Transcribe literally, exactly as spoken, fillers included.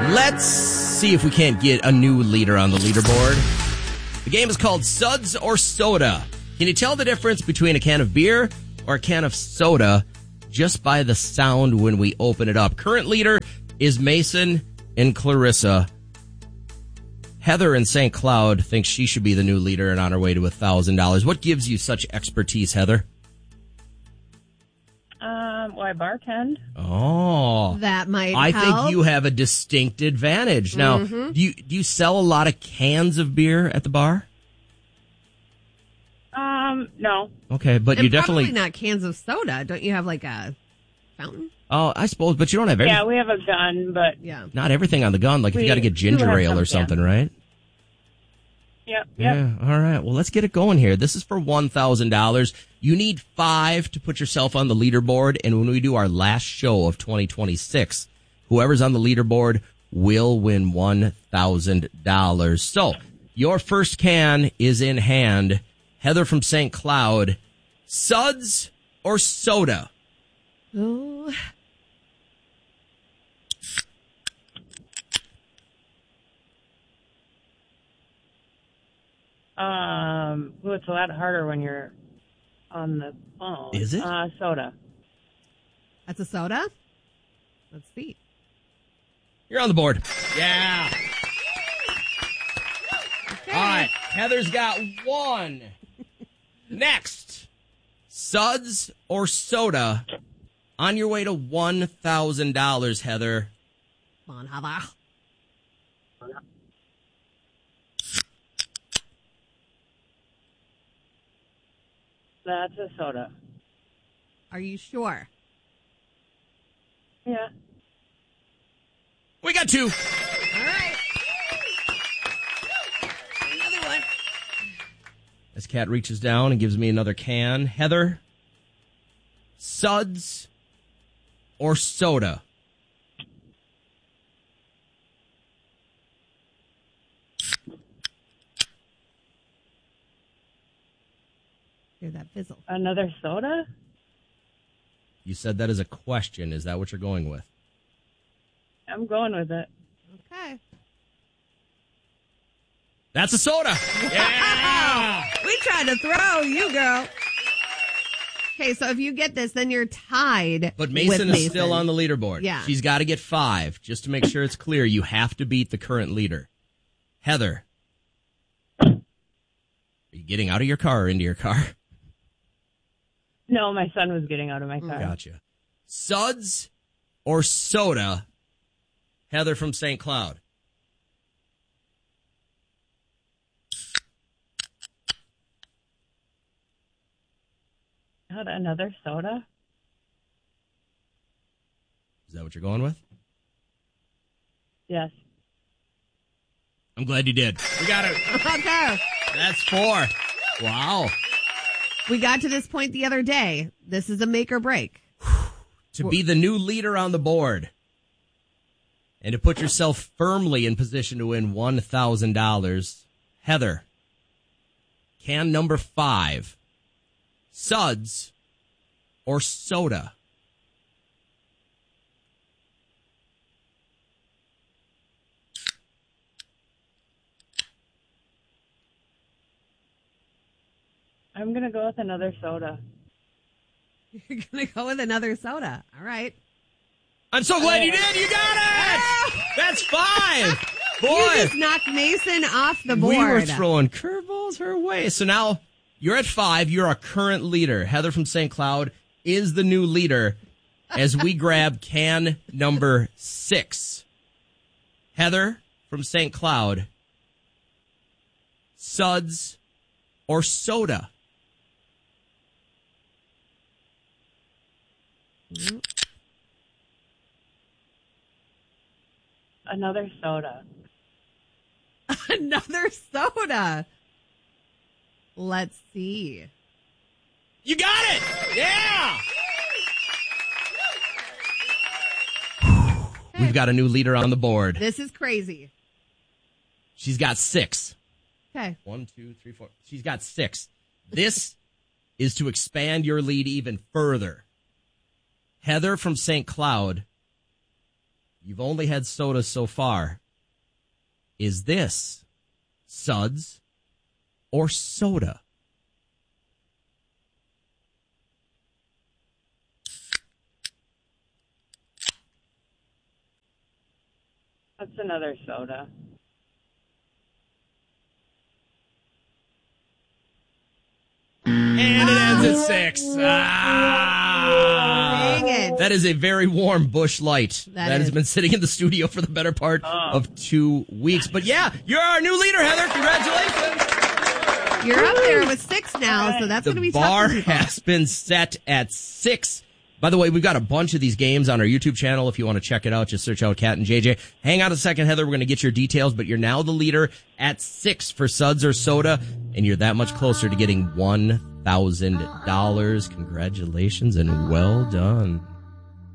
Let's see if we can't get a new leader on the leaderboard. The game is called Suds or Soda. Can you tell the difference between a can of beer or a can of soda just by the sound when we open it up? Current leader is Mason and Clarissa. Heather in Saint Cloud thinks she should be the new leader and on her way to one thousand dollars. What gives you such expertise, Heather? Um, well, I bartend. Oh. That might I help. think you have a distinct advantage. Now, Mm-hmm. do you do you sell a lot of cans of beer at the bar? Um, no. Okay, but And you definitely... probably not cans of soda. Don't you have like a fountain? Oh, I suppose, but you don't have everything. Yeah, we have a gun, but Yeah. Not everything on the gun. Like if you We got to get do ginger have ale some or something, right? yep, yep. Yeah. All right. Well, let's get it going here. This is for one thousand dollars. You need five to put yourself on the leaderboard. And when we do our last show of twenty twenty-six, whoever's on the leaderboard will win one thousand dollars. So your first can is in hand. Heather from Saint Cloud, suds or soda? Oh. Um, well, it's a lot harder when you're on the phone. Is it? Uh, soda. That's a soda? Let's see. You're on the board. Yeah. Okay. All right. Heather's got one. Next, suds or soda on your way to one thousand dollars, Heather. Come on, Heather. That's a soda. Are you sure? Yeah. We got two. All right. Another one. As Kat reaches down and gives me another can. Heather, suds or soda? Hear that fizzle. Another soda? You said that as a question. Is that what you're going with? I'm going with it. Okay. That's a soda. Yeah. We tried to throw you, girl. Okay, so if you get this, then you're tied. But with Mason is Mason. still on the leaderboard. Yeah. She's got to get five. Just to make sure it's clear, you have to beat the current leader. Heather, are you getting out of your car or into your car? No, my son was getting out of my car. Gotcha. Suds or soda? Heather from Saint Cloud. Not another soda? Is that what you're going with? Yes. I'm glad you did. We got it. Okay. That's four. Wow. We got to this point the other day. This is a make or break. To be the new leader on the board and to put yourself firmly in position to win one thousand dollars, Heather, can number five, suds or soda? I'm going to go with another soda. You're going to go with another soda. All right. I'm so glad you did. You got it. That's five. Boy, You just knocked Mason off the board. we were throwing curveballs her way. So now you're at five. You're our current leader. Heather from Saint Cloud is the new leader as we grab can number six. Heather from Saint Cloud, suds or soda? Another soda. Another soda. Let's see. You got it! Yeah! We've got a new leader on the board. This is crazy. She's got six. Okay. One, two, three, four. She's got six. This is to expand your lead even further. Heather from Saint Cloud, You've only had soda so far. Is this Suds or soda? That's another soda. And it ends at six. Ah. Dang it. That is a very warm Busch Light that, That has is. been sitting in the studio for the better part Oh. of two weeks. But yeah, you're our new leader, Heather. Congratulations. You're up there with six now, so that's going to The be bar tough for people. has been set at six. By the way, we've got a bunch of these games on our YouTube channel. If you want to check it out, just search out Cat and J J. Hang on a second, Heather. We're going to get your details, but you're now the leader at six for Suds or Soda, and you're that much closer to getting one thousand dollars. Congratulations and well done.